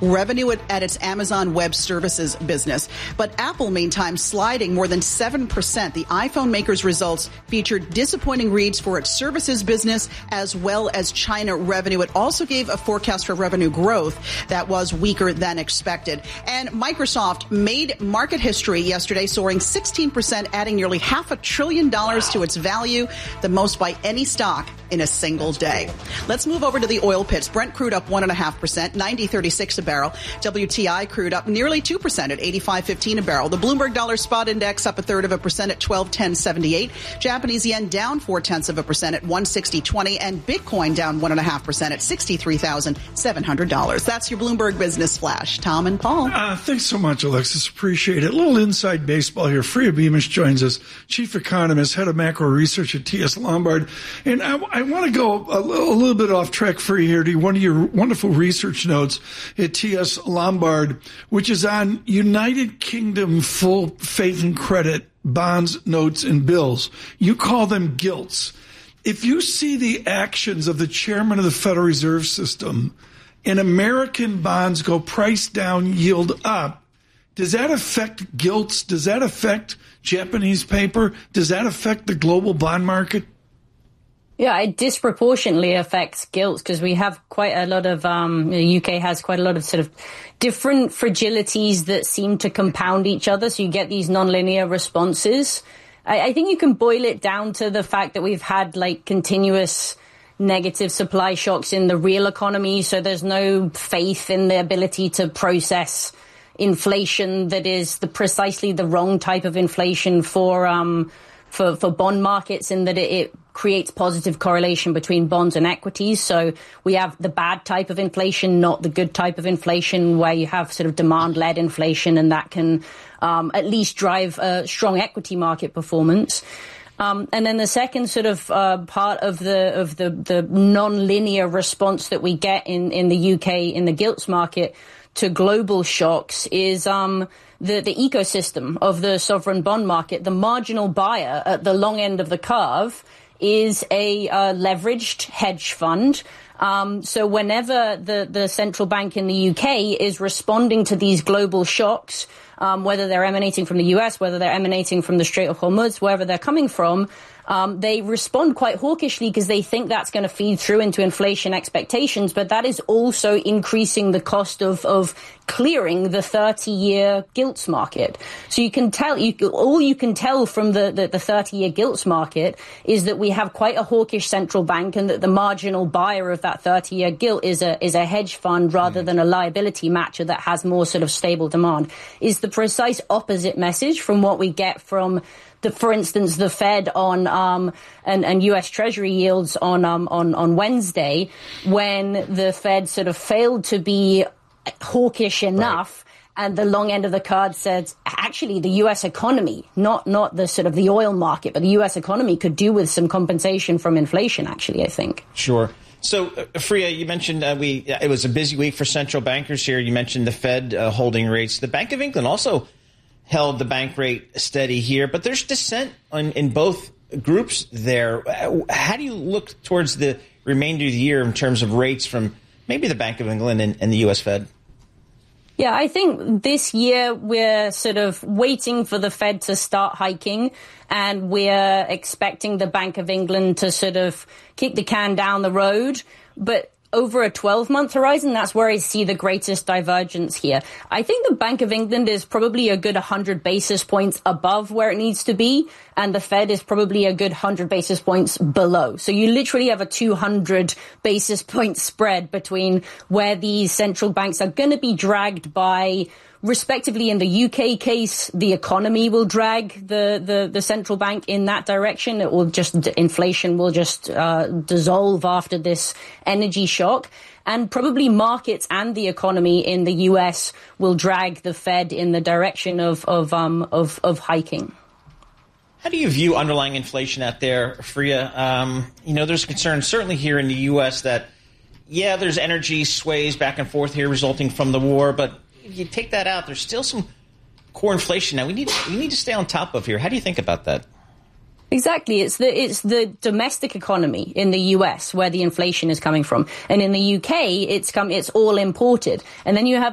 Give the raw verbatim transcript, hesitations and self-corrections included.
revenue at, at its Amazon Web Services business. But Apple, meantime, sliding more than seven percent. The iPhone maker's results featured disappointing reads for its services business as well as China revenue. It also gave a forecast for revenue growth that was weaker than expected. And Microsoft made market history yesterday, soaring sixteen percent, adding nearly half a trillion dollars to its value, the most by any stock in a single day. Let's move over to the oil pits. Brent crude up one point five percent, ninety thirty-six a barrel. W T I crude up nearly two percent at eighty-five fifteen a barrel. The Bloomberg Dollar Spot Index up a third of a percent at twelve ten seventy-eight. Japanese yen down four tenths of a percent at one sixty twenty, and Bitcoin down one point five percent at sixty-three thousand seven hundred dollars. That's your Bloomberg Business Flash. Tom and Paul. Uh, thanks so much, Alexis. Appreciate it. A little inside baseball here. Freya Beamish joins us, chief economist, head of macro research at T S Lombard. And I, I want to go a little, a little bit off track for you here to one of your wonderful research notes at T S Lombard, which is on United Kingdom full faith and credit bonds, notes, and bills. You call them gilts. If you see the actions of the chairman of the Federal Reserve System and American bonds go price down, yield up, does that affect gilts? Does that affect Japanese paper? Does that affect the global bond market? Yeah, it disproportionately affects gilts because we have quite a lot of, um, the U K has quite a lot of sort of different fragilities that seem to compound each other. So you get these nonlinear responses. I, I think you can boil it down to the fact that we've had like continuous negative supply shocks in the real economy. So there's no faith in the ability to process inflation that is the precisely the wrong type of inflation for, um, for, for bond markets, in that it, it creates positive correlation between bonds and equities. So we have the bad type of inflation, not the good type of inflation, where you have sort of demand-led inflation, and that can um, at least drive a strong equity market performance. Um, and then the second sort of uh, part of the of the, the non-linear response that we get in, in the U K in the gilts market to global shocks is um, the, the ecosystem of the sovereign bond market. The marginal buyer at the long end of the curve is a uh, leveraged hedge fund. Um, so whenever the, the central bank in the U K is responding to these global shocks, um, whether they're emanating from the U S, whether they're emanating from the Strait of Hormuz, wherever they're coming from, um, they respond quite hawkishly because they think that's going to feed through into inflation expectations. But that is also increasing the cost of, of clearing the thirty-year gilts market. So you can tell, you, all you can tell from the, the, the thirty-year gilts market is that we have quite a hawkish central bank, and that the marginal buyer of that thirty-year gilt is a, is a hedge fund rather than a liability matcher that has more sort of stable demand. Is the precise opposite message from what we get from The, for instance, the Fed on um, and, and U S Treasury yields on um, on on Wednesday, when the Fed sort of failed to be hawkish enough, right, and the long end of the card said, actually, the U S economy, not not the sort of the oil market, but the U S economy could do with some compensation from inflation. Actually, I think. Sure. So, uh, Freya, you mentioned uh, we it was a busy week for central bankers here. You mentioned the Fed uh, holding rates. The Bank of England also held the bank rate steady here, but there's dissent in, in both groups there. How do you look towards the remainder of the year in terms of rates from maybe the Bank of England and, and the U S Fed? Yeah, I think this year we're sort of waiting for the Fed to start hiking, and we're expecting the Bank of England to sort of kick the can down the road. But over a twelve-month horizon, that's where I see the greatest divergence here. I think the Bank of England is probably a good one hundred basis points above where it needs to be, and the Fed is probably a good one hundred basis points below. So you literally have a two hundred basis point spread between where these central banks are going to be dragged by, respectively. In the U K case, the economy will drag the, the, the central bank in that direction. It will just, inflation will just uh, dissolve after this energy shock. And probably markets and the economy in the U S will drag the Fed in the direction of, of, um, of, of hiking. How do you view underlying inflation out there, Freya? Um, you know, there's concern certainly here in the U S that, yeah, there's energy sways back and forth here resulting from the war, but if you take that out, there's still some core inflation now we need we need to stay on top of here. How do you think about that? Exactly. It's the it's the domestic economy in the U S where the inflation is coming from. And in the U K, it's come it's all imported. And then you have